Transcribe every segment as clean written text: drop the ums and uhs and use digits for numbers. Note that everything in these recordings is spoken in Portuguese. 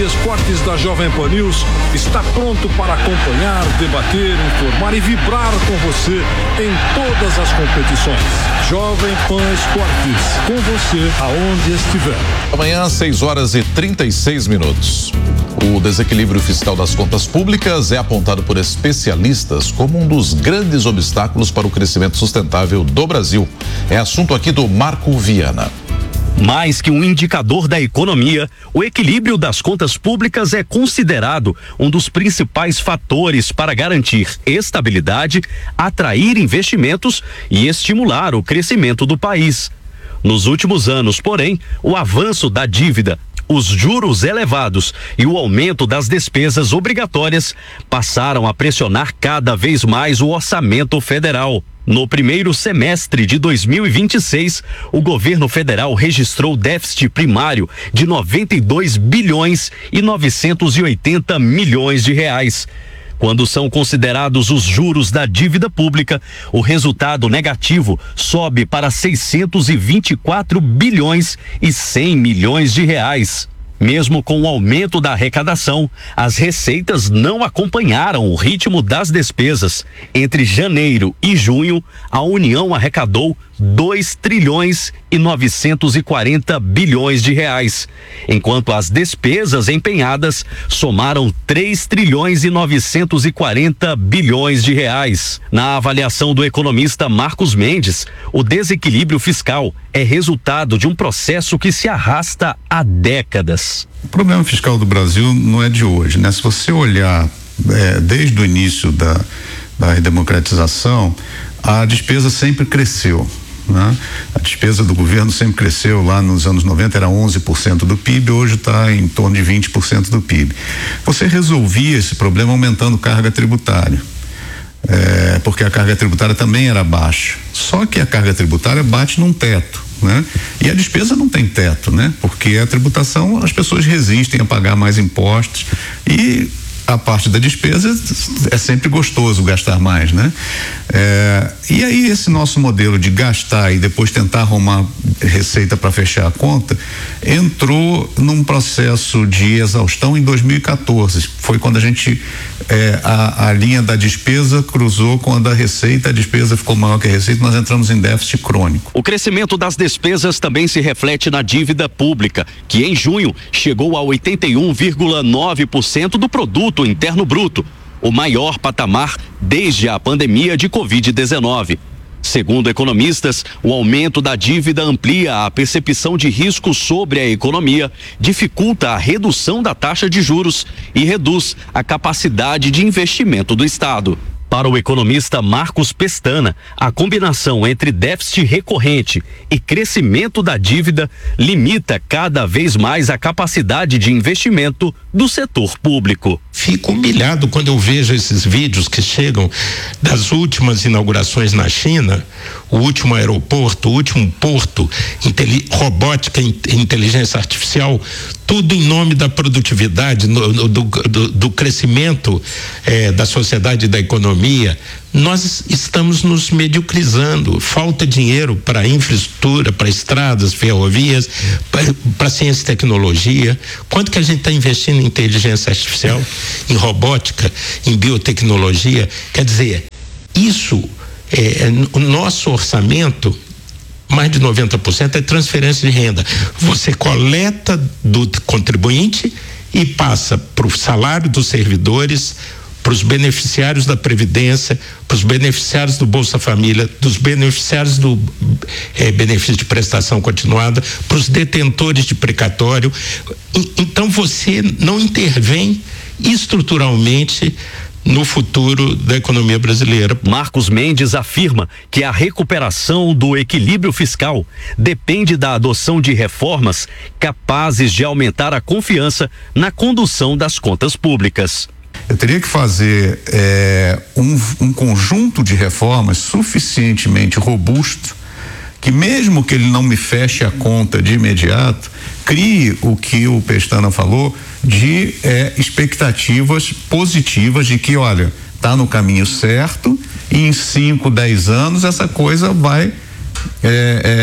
Esportes da Jovem Pan News está pronto para acompanhar, debater, informar e vibrar com você em todas as competições. Jovem Pan Esportes, com você aonde estiver. Amanhã, 6h36. O desequilíbrio fiscal das contas públicas é apontado por especialistas como um dos grandes obstáculos para o crescimento sustentável do Brasil. É assunto aqui do Marco Viana. Mais que um indicador da economia, o equilíbrio das contas públicas é considerado um dos principais fatores para garantir estabilidade, atrair investimentos e estimular o crescimento do país. Nos últimos anos, porém, o avanço da dívida, os juros elevados e o aumento das despesas obrigatórias passaram a pressionar cada vez mais o orçamento federal. No primeiro semestre de 2026, o governo federal registrou déficit primário de 92 bilhões e 980 milhões de reais. Quando são considerados os juros da dívida pública, o resultado negativo sobe para 624 bilhões e 100 milhões de reais. Mesmo com o aumento da arrecadação, as receitas não acompanharam o ritmo das despesas. Entre janeiro e junho, a União arrecadou 2 trilhões e 940 bilhões de reais, enquanto as despesas empenhadas somaram 3 trilhões e 940 bilhões de reais. Na avaliação do economista Marcos Mendes, o desequilíbrio fiscal é resultado de um processo que se arrasta há décadas. O problema fiscal do Brasil não é de hoje, né? Se você olhar desde o início da redemocratização, a despesa sempre cresceu, né? A despesa do governo sempre cresceu. Lá nos anos 90 era 11% do PIB, hoje está em torno de 20% do PIB. Você resolvia esse problema aumentando carga tributária, porque a carga tributária também era baixa, só que a carga tributária bate num teto, né? E a despesa não tem teto, né? Porque a tributação, as pessoas resistem a pagar mais impostos e a parte da despesa é sempre gostoso gastar mais, né? E aí esse nosso modelo de gastar e depois tentar arrumar receita para fechar a conta entrou num processo de exaustão em 2014. Foi quando a gente a linha da despesa cruzou com a da receita, a despesa ficou maior que a receita, nós entramos em déficit crônico. O crescimento das despesas também se reflete na dívida pública, que em junho chegou a 81,9% do produto interno bruto, o maior patamar desde a pandemia de Covid-19. Segundo economistas, o aumento da dívida amplia a percepção de risco sobre a economia, dificulta a redução da taxa de juros e reduz a capacidade de investimento do Estado. Para o economista Marcos Pestana, a combinação entre déficit recorrente e crescimento da dívida limita cada vez mais a capacidade de investimento do setor público. Fico humilhado quando eu vejo esses vídeos que chegam das últimas inaugurações na China, o último aeroporto, o último porto, robótica e inteligência artificial, tudo em nome da produtividade, do crescimento da sociedade e da economia. Nós estamos nos mediocrizando, falta dinheiro para infraestrutura, para estradas, ferrovias, para ciência e tecnologia. Quanto que a gente está investindo em inteligência artificial, em robótica, em biotecnologia? Quer dizer, isso o nosso orçamento, mais de 90% é transferência de renda. Você coleta do contribuinte e passa para o salário dos servidores, para os beneficiários da Previdência, para os beneficiários do Bolsa Família, dos beneficiários do benefício de prestação continuada, para os detentores de precatório. Então você não intervém estruturalmente no futuro da economia brasileira. Marcos Mendes afirma que a recuperação do equilíbrio fiscal depende da adoção de reformas capazes de aumentar a confiança na condução das contas públicas. Eu teria que fazer um conjunto de reformas suficientemente robusto, que mesmo que ele não me feche a conta de imediato, crie o que o Pestana falou de expectativas positivas de que, olha, tá no caminho certo e em 5, 10 anos essa coisa vai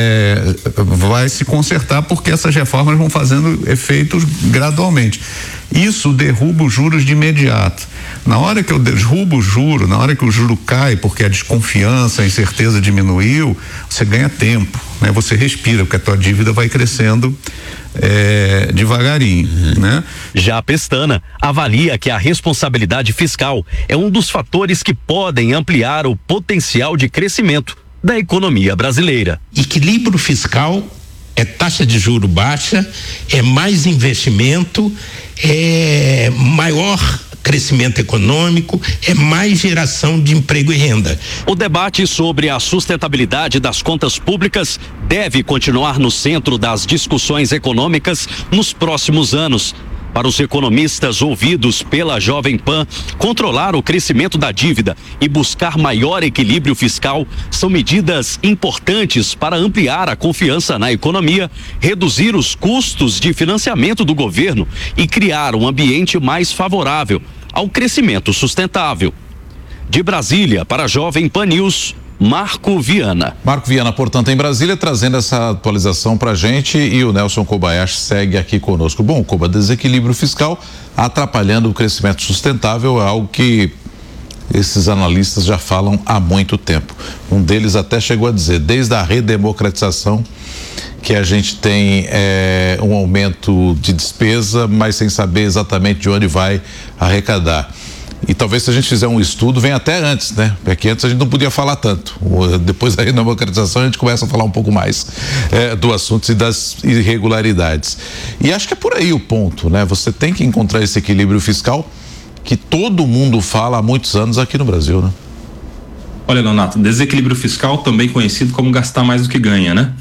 se consertar, porque essas reformas vão fazendo efeitos gradualmente. Isso derruba os juros de imediato. Na hora que eu derrubo o juro, na hora que o juro cai, porque a desconfiança, a incerteza diminuiu, você ganha tempo, né? Você respira, porque a tua dívida vai crescendo devagarinho, né? Já a Pestana avalia que a responsabilidade fiscal é um dos fatores que podem ampliar o potencial de crescimento da economia brasileira. Equilíbrio fiscal é taxa de juro baixa, é mais investimento, é maior crescimento econômico, é mais geração de emprego e renda. O debate sobre a sustentabilidade das contas públicas deve continuar no centro das discussões econômicas nos próximos anos. Para os economistas ouvidos pela Jovem Pan, controlar o crescimento da dívida e buscar maior equilíbrio fiscal são medidas importantes para ampliar a confiança na economia, reduzir os custos de financiamento do governo e criar um ambiente mais favorável ao crescimento sustentável. De Brasília, para a Jovem Pan News, Marco Viana. Marco Viana, portanto, em Brasília, trazendo essa atualização para a gente, e o Nelson Kobayashi segue aqui conosco. Bom, Koba, desequilíbrio fiscal atrapalhando o crescimento sustentável é algo que esses analistas já falam há muito tempo. Um deles até chegou a dizer, desde a redemocratização, que a gente tem um aumento de despesa, mas sem saber exatamente de onde vai arrecadar. E talvez se a gente fizer um estudo, venha até antes, né? Porque antes a gente não podia falar tanto. Depois da democratização a gente começa a falar um pouco mais do assunto e das irregularidades. E acho que é por aí o ponto, né? Você tem que encontrar esse equilíbrio fiscal que todo mundo fala há muitos anos aqui no Brasil, né? Olha, Leonato, desequilíbrio fiscal também conhecido como gastar mais do que ganha, né?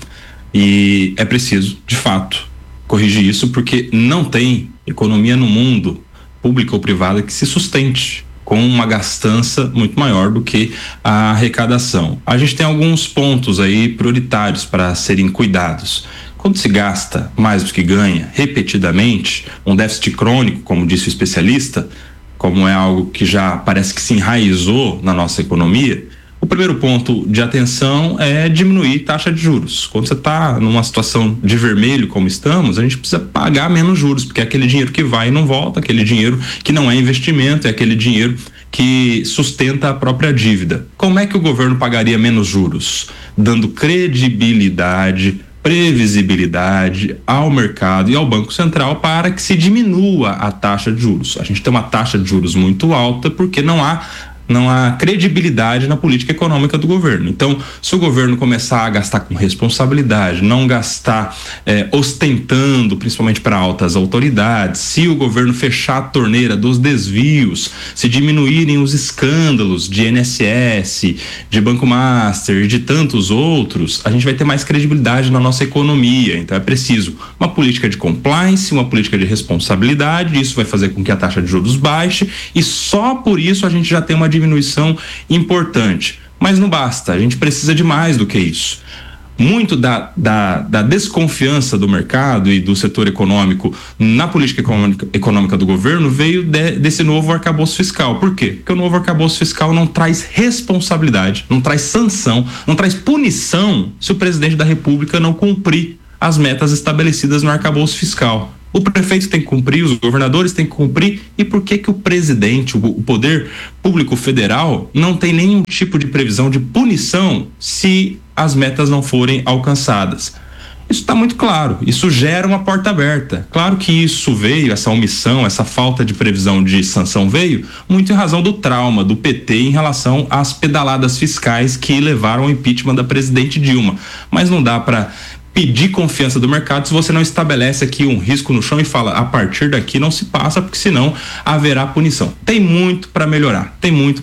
E é preciso, de fato, corrigir isso, porque não tem economia no mundo, pública ou privada, que se sustente com uma gastança muito maior do que a arrecadação. A gente tem alguns pontos aí prioritários para serem cuidados. Quando se gasta mais do que ganha, repetidamente, um déficit crônico, como disse o especialista, como é algo que já parece que se enraizou na nossa economia, o primeiro ponto de atenção é diminuir taxa de juros. Quando você está numa situação de vermelho como estamos, a gente precisa pagar menos juros, porque é aquele dinheiro que vai e não volta, aquele dinheiro que não é investimento, é aquele dinheiro que sustenta a própria dívida. Como é que o governo pagaria menos juros? Dando credibilidade, previsibilidade ao mercado e ao Banco Central para que se diminua a taxa de juros. A gente tem uma taxa de juros muito alta porque não há credibilidade na política econômica do governo. Então, se o governo começar a gastar com responsabilidade, não gastar ostentando, principalmente para altas autoridades, se o governo fechar a torneira dos desvios, se diminuírem os escândalos de INSS, de Banco Master e de tantos outros, a gente vai ter mais credibilidade na nossa economia. Então, é preciso uma política de compliance, uma política de responsabilidade, isso vai fazer com que a taxa de juros baixe e só por isso a gente já tem uma diminuição importante. Mas não basta, a gente precisa de mais do que isso. Muito da desconfiança do mercado e do setor econômico na política econômica do governo veio desse novo arcabouço fiscal. Por quê? Porque o novo arcabouço fiscal não traz responsabilidade, não traz sanção, não traz punição se o presidente da República não cumprir as metas estabelecidas no arcabouço fiscal. O prefeito tem que cumprir, os governadores têm que cumprir. E por que que o presidente, o poder público federal, não tem nenhum tipo de previsão de punição se as metas não forem alcançadas? Isso está muito claro, isso gera uma porta aberta. Claro que isso veio, essa omissão, essa falta de previsão de sanção veio muito em razão do trauma do PT em relação às pedaladas fiscais que levaram ao impeachment da presidente Dilma. Mas não dá para pedir confiança do mercado se você não estabelece aqui um risco no chão e fala, a partir daqui não se passa, porque senão haverá punição. Tem muito para melhorar,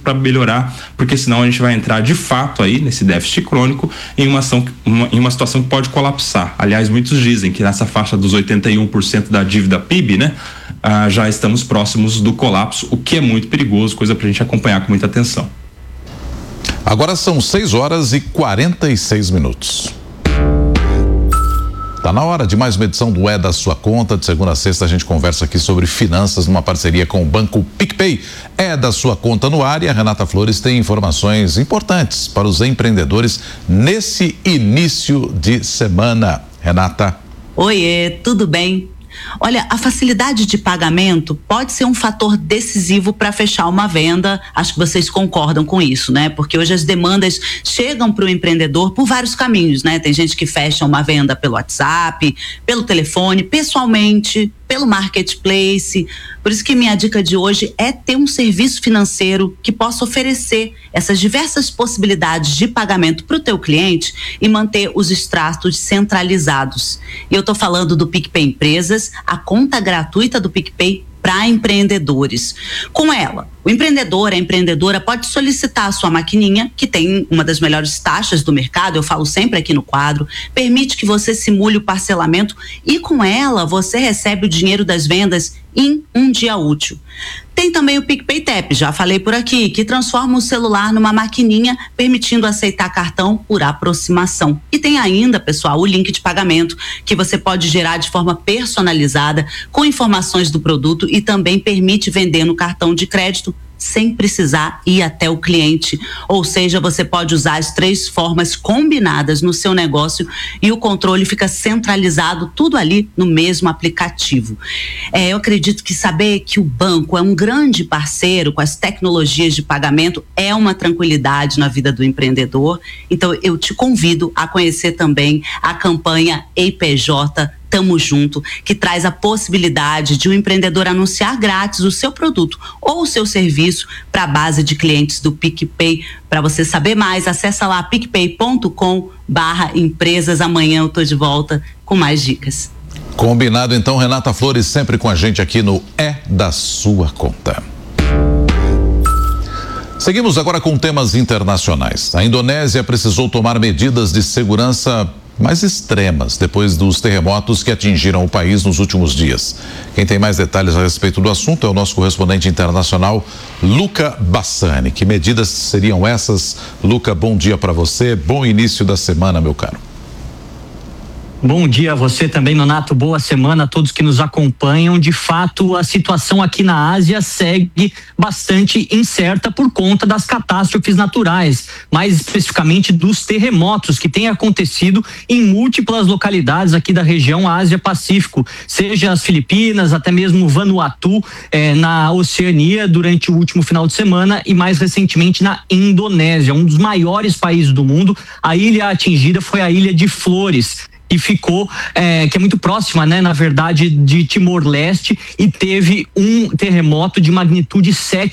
porque senão a gente vai entrar de fato aí nesse déficit crônico em uma situação que pode colapsar. Aliás, muitos dizem que nessa faixa dos 81% da dívida PIB, né, já estamos próximos do colapso, o que é muito perigoso, coisa pra gente acompanhar com muita atenção. Agora são 6h46. Tá na hora de mais uma edição do É da Sua Conta. De segunda a sexta a gente conversa aqui sobre finanças numa parceria com o Banco PicPay. É da Sua Conta no ar e a Renata Flores tem informações importantes para os empreendedores nesse início de semana. Renata. Oiê, tudo bem? Olha, a facilidade de pagamento pode ser um fator decisivo para fechar uma venda. Acho que vocês concordam com isso, né? Porque hoje as demandas chegam para o empreendedor por vários caminhos, né? Tem gente que fecha uma venda pelo WhatsApp, pelo telefone, pessoalmente, pelo marketplace. Por isso que minha dica de hoje é ter um serviço financeiro que possa oferecer essas diversas possibilidades de pagamento para o teu cliente e manter os extratos centralizados. E eu estou falando do PicPay Empresas, a conta gratuita do PicPay para empreendedores. Com ela, o empreendedor, a empreendedora pode solicitar a sua maquininha, que tem uma das melhores taxas do mercado, eu falo sempre aqui no quadro, permite que você simule o parcelamento e com ela você recebe o dinheiro das vendas em um dia útil. Tem também o PicPay Tap, já falei por aqui, que transforma o celular numa maquininha, permitindo aceitar cartão por aproximação. E tem ainda, pessoal, o link de pagamento, que você pode gerar de forma personalizada, com informações do produto e também permite vender no cartão de crédito sem precisar ir até o cliente. Ou seja, você pode usar as 3 formas combinadas no seu negócio e o controle fica centralizado tudo ali no mesmo aplicativo. Eu acredito que saber que o banco é um grande parceiro com as tecnologias de pagamento é uma tranquilidade na vida do empreendedor. Então eu te convido a conhecer também a campanha EIPJ Tamo Junto, que traz a possibilidade de um empreendedor anunciar grátis o seu produto ou o seu serviço para a base de clientes do PicPay. Para você saber mais, acessa lá picpay.com/empresas. Amanhã eu tô de volta com mais dicas. Combinado então, Renata Flores sempre com a gente aqui no É da Sua Conta. Seguimos agora com temas internacionais. A Indonésia precisou tomar medidas de segurança mais extremas depois dos terremotos que atingiram o país nos últimos dias. Quem tem mais detalhes a respeito do assunto é o nosso correspondente internacional, Luca Bassani. Que medidas seriam essas? Luca, bom dia para você, bom início da semana, meu caro. Bom dia a você também, Nonato. Boa semana a todos que nos acompanham. De fato, a situação aqui na Ásia segue bastante incerta por conta das catástrofes naturais, mais especificamente dos terremotos que têm acontecido em múltiplas localidades aqui da região Ásia-Pacífico, seja as Filipinas, até mesmo Vanuatu, na Oceania durante o último final de semana e mais recentemente na Indonésia, um dos maiores países do mundo. A ilha atingida foi a Ilha de Flores, e ficou, que é muito próxima, né, na verdade, de Timor-Leste, e teve um terremoto de magnitude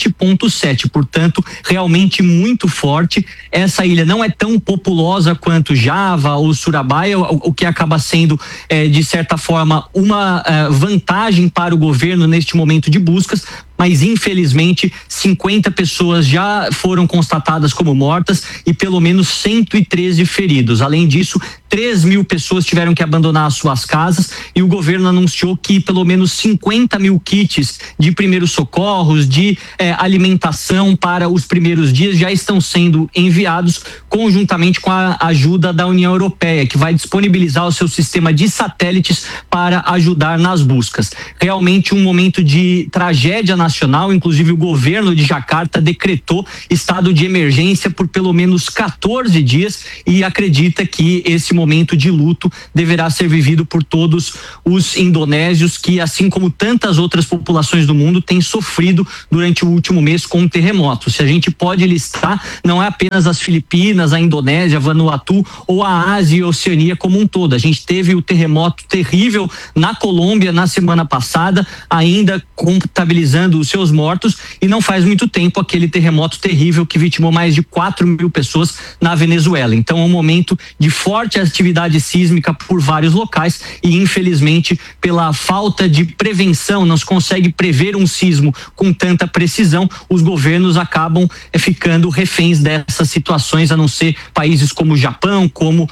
7.7, portanto, realmente muito forte. Essa ilha não é tão populosa quanto Java ou Surabaya, o que acaba sendo, de certa forma, uma vantagem para o governo neste momento de buscas, mas infelizmente 50 pessoas já foram constatadas como mortas e pelo menos 113 feridos. Além disso, 3.000 pessoas tiveram que abandonar as suas casas e o governo anunciou que pelo menos 50.000 kits de primeiros socorros, de alimentação para os primeiros dias já estão sendo enviados, conjuntamente com a ajuda da União Europeia, que vai disponibilizar o seu sistema de satélites para ajudar nas buscas. Realmente um momento de tragédia nacional, inclusive o governo de Jacarta decretou estado de emergência por pelo menos 14 dias e acredita que esse momento de luto deverá ser vivido por todos os indonésios que, assim como tantas outras populações do mundo, têm sofrido durante o último mês com terremotos. Se a gente pode listar, não é apenas as Filipinas, a Indonésia, Vanuatu ou a Ásia e a Oceania como um todo. A gente teve o terremoto terrível na Colômbia na semana passada, ainda contabilizando os seus mortos, e não faz muito tempo aquele terremoto terrível que vitimou mais de 4.000 pessoas na Venezuela. Então é um momento de forte atividade sísmica por vários locais e infelizmente pela falta de prevenção, não se consegue prever um sismo com tanta precisão, os governos acabam ficando reféns dessas situações, a não ser países como o Japão, como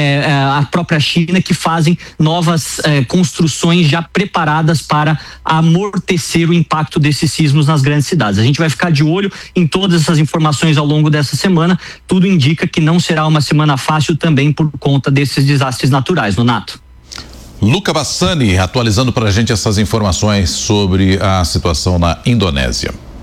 a própria China, que fazem novas construções já preparadas para amortecer o impacto desses sismos nas grandes cidades. A gente vai ficar de olho em todas essas informações ao longo dessa semana. Tudo indica que não será uma semana fácil também por conta desses desastres naturais, Nonato. Luca Bassani atualizando para a gente essas informações sobre a situação na Indonésia.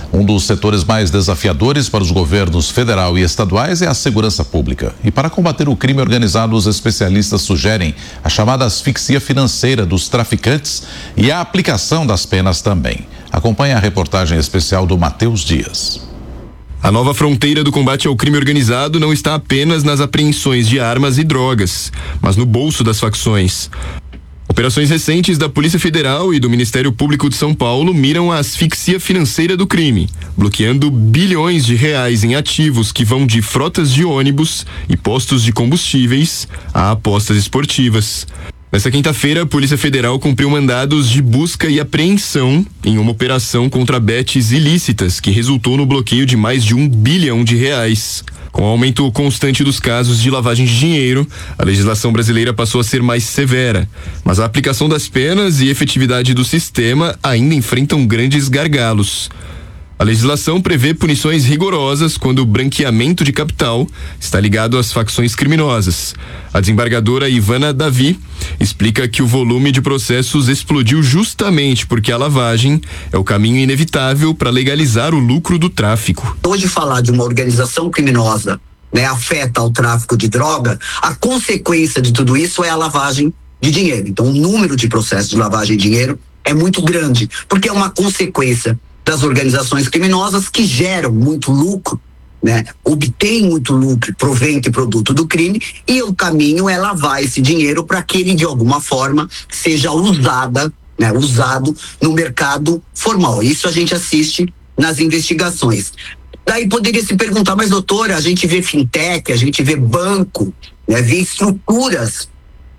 Um dos setores mais desafiadores para os governos federal e estaduais é a segurança pública. E para combater o crime organizado, os especialistas sugerem a chamada asfixia financeira dos traficantes e a aplicação das penas também. Acompanhe a reportagem especial do Matheus Dias. A nova fronteira do combate ao crime organizado não está apenas nas apreensões de armas e drogas, mas no bolso das facções. Operações recentes da Polícia Federal e do Ministério Público de São Paulo miram a asfixia financeira do crime, bloqueando bilhões de reais em ativos que vão de frotas de ônibus e postos de combustíveis a apostas esportivas. Nesta quinta-feira, a Polícia Federal cumpriu mandados de busca e apreensão em uma operação contra bets ilícitas que resultou no bloqueio de mais de R$1 bilhão. Com o aumento constante dos casos de lavagem de dinheiro, a legislação brasileira passou a ser mais severa, mas a aplicação das penas e efetividade do sistema ainda enfrentam grandes gargalos. A legislação prevê punições rigorosas quando o branqueamento de capital está ligado às facções criminosas. A desembargadora Ivana Davi explica que o volume de processos explodiu justamente porque a lavagem é o caminho inevitável para legalizar o lucro do tráfico. Hoje falar de uma organização criminosa, afeta o tráfico de droga, a consequência de tudo isso é a lavagem de dinheiro. Então o número de processos de lavagem de dinheiro é muito grande, porque é uma consequência das organizações criminosas que geram muito lucro, obtêm muito lucro, provento e produto do crime, e o caminho é lavar esse dinheiro para que ele de alguma forma seja usado no mercado formal. Isso a gente assiste nas investigações. Daí poderia se perguntar, mas doutora, a gente vê fintech, a gente vê banco, vê estruturas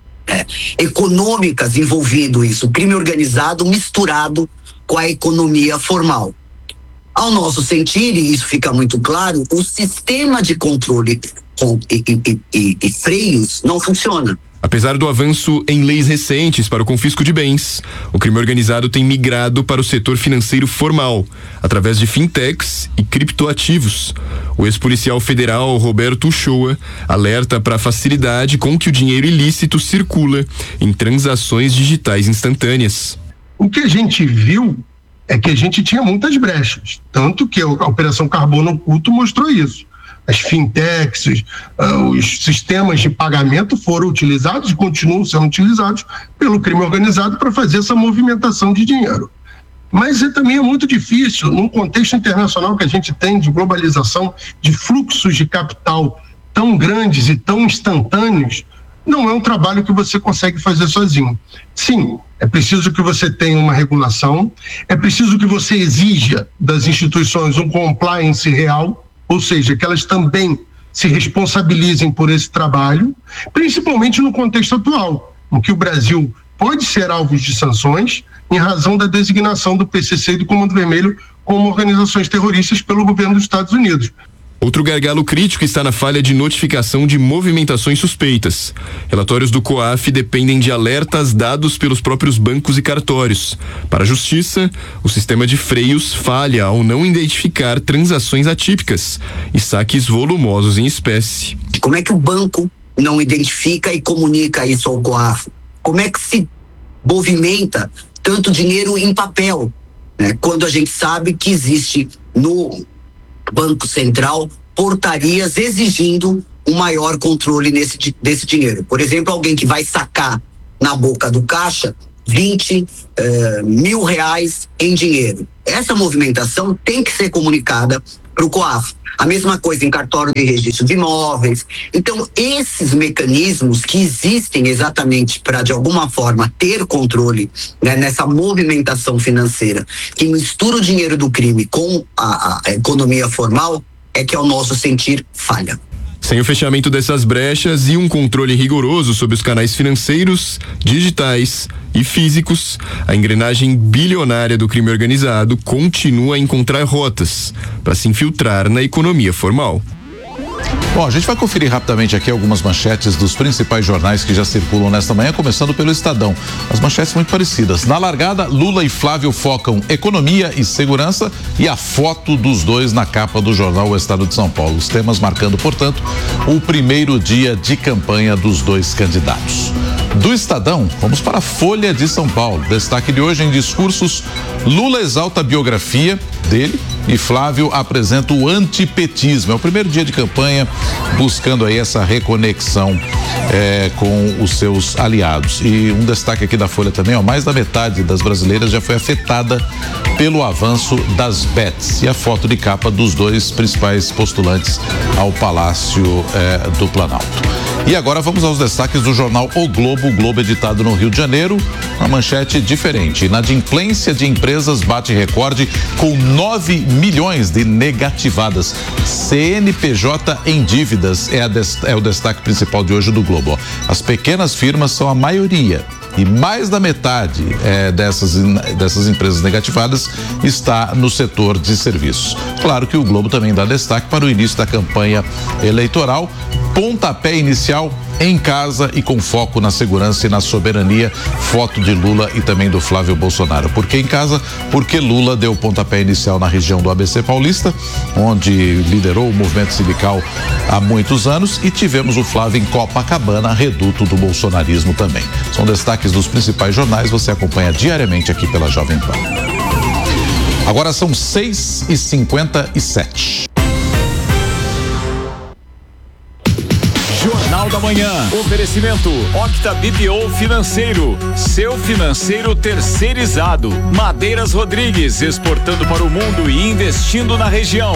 econômicas envolvendo isso, o crime organizado misturado com a economia formal. Ao nosso sentir, e isso fica muito claro, o sistema de controle e freios não funciona. Apesar do avanço em leis recentes para o confisco de bens, o crime organizado tem migrado para o setor financeiro formal, através de fintechs e criptoativos. O ex-policial federal Roberto Uchoa alerta para a facilidade com que o dinheiro ilícito circula em transações digitais instantâneas. O que a gente viu é que a gente tinha muitas brechas, tanto que a Operação Carbono Oculto mostrou isso. As fintechs, os sistemas de pagamento foram utilizados e continuam sendo utilizados pelo crime organizado para fazer essa movimentação de dinheiro. Mas também é muito difícil, num contexto internacional que a gente tem de globalização, de fluxos de capital tão grandes e tão instantâneos, não é um trabalho que você consegue fazer sozinho. Sim, é preciso que você tenha uma regulação, é preciso que você exija das instituições um compliance real, ou seja, que elas também se responsabilizem por esse trabalho, principalmente no contexto atual, em que o Brasil pode ser alvo de sanções em razão da designação do PCC e do Comando Vermelho como organizações terroristas pelo governo dos Estados Unidos. Outro gargalo crítico está na falha de notificação de movimentações suspeitas. Relatórios do COAF dependem de alertas dados pelos próprios bancos e cartórios. Para a Justiça, o sistema de freios falha ao não identificar transações atípicas e saques volumosos em espécie. Como é que o banco não identifica e comunica isso ao COAF? Como é que se movimenta tanto dinheiro em papel, quando a gente sabe que existe no Banco Central portarias exigindo um maior controle desse dinheiro? Por exemplo, alguém que vai sacar na boca do caixa 20 mil reais em dinheiro. Essa movimentação tem que ser comunicada para o COAF. A mesma coisa em cartório de registro de imóveis. Então, esses mecanismos que existem exatamente para, de alguma forma, ter controle nessa movimentação financeira que mistura o dinheiro do crime com a economia formal, é que, ao nosso sentir, falha. Sem o fechamento dessas brechas e um controle rigoroso sobre os canais financeiros, digitais e físicos, a engrenagem bilionária do crime organizado continua a encontrar rotas para se infiltrar na economia formal. Bom, a gente vai conferir rapidamente aqui algumas manchetes dos principais jornais que já circulam nesta manhã, começando pelo Estadão. As manchetes muito parecidas. Na largada, Lula e Flávio focam economia e segurança e a foto dos dois na capa do jornal O Estado de São Paulo. Os temas marcando, portanto, o primeiro dia de campanha dos dois candidatos. Do Estadão, vamos para a Folha de São Paulo. Destaque de hoje em discursos: Lula exalta a biografia dele e Flávio apresenta o antipetismo. É o primeiro dia de campanha, buscando aí essa reconexão com os seus aliados. E um destaque aqui da Folha também, mais da metade das brasileiras já foi afetada pelo avanço das bets. E a foto de capa dos dois principais postulantes ao Palácio do Planalto. E agora vamos aos destaques do jornal O Globo, editado no Rio de Janeiro. Uma manchete diferente. Inadimplência de empresas bate recorde com 9 milhões de negativadas. CNPJ em dívidas é o destaque principal de hoje do Globo. As pequenas firmas são a maioria. E mais da metade dessas empresas negativadas está no setor de serviços. Claro que o Globo também dá destaque para o início da campanha eleitoral. Pontapé inicial em casa e com foco na segurança e na soberania. Foto de Lula e também do Flávio Bolsonaro. Por que em casa? Porque Lula deu o pontapé inicial na região do ABC Paulista, onde liderou o movimento sindical há muitos anos, e tivemos o Flávio em Copacabana, reduto do bolsonarismo também. São destaques dos principais jornais, você acompanha diariamente aqui pela Jovem Pan. Agora são 6h57. Jornal da Manhã. Oferecimento Octa BPO Financeiro. Seu financeiro terceirizado. Madeiras Rodrigues, exportando para o mundo e investindo na região.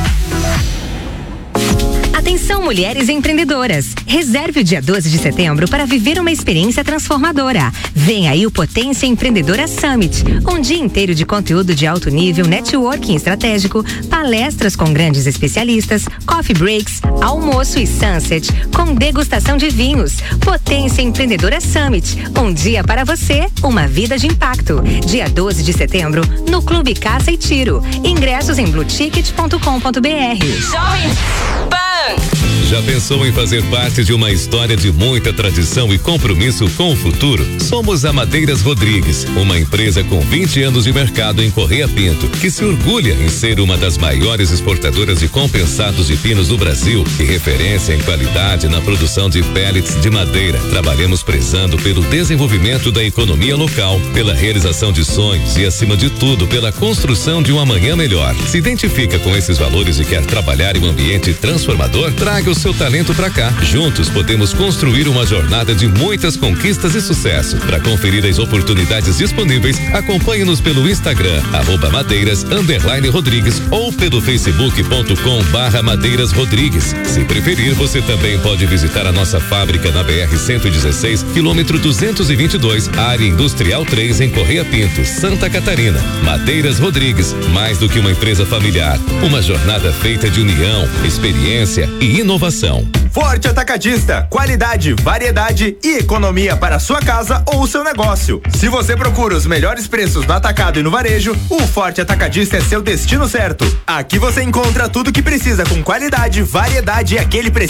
Atenção, mulheres empreendedoras. Reserve o dia 12 de setembro para viver uma experiência transformadora. Vem aí o Potência Empreendedora Summit. Um dia inteiro de conteúdo de alto nível, networking estratégico, palestras com grandes especialistas, coffee breaks, almoço e sunset, com degustação de vinhos. Potência Empreendedora Summit. Um dia para você, uma vida de impacto. Dia 12 de setembro, no Clube Caça e Tiro. Ingressos em blueticket.com.br. Jovem Pan. Já pensou em fazer parte de uma história de muita tradição e compromisso com o futuro? Somos a Madeiras Rodrigues, uma empresa com 20 anos de mercado em Correia Pinto, que se orgulha em ser uma das maiores exportadoras de compensados de pinos do Brasil e referência em qualidade na produção de pellets de madeira. Trabalhamos prezando pelo desenvolvimento da economia local, pela realização de sonhos e, acima de tudo, pela construção de um amanhã melhor. Se identifica com esses valores e quer trabalhar em um ambiente transformador? Traga o seu talento pra cá. Juntos podemos construir uma jornada de muitas conquistas e sucesso. Para conferir as oportunidades disponíveis, acompanhe-nos pelo Instagram, @madeiras_Rodrigues ou pelo facebook.com/Madeiras Rodrigues. Se preferir, você também pode visitar a nossa fábrica na BR-116, quilômetro 222, área industrial 3, em Correia Pinto, Santa Catarina. Madeiras Rodrigues, mais do que uma empresa familiar. Uma jornada feita de união, experiência e inovação. Forte Atacadista, qualidade, variedade e economia para a sua casa ou o seu negócio. Se você procura os melhores preços no atacado e no varejo, o Forte Atacadista é seu destino certo. Aqui você encontra tudo que precisa com qualidade, variedade e aquele precinho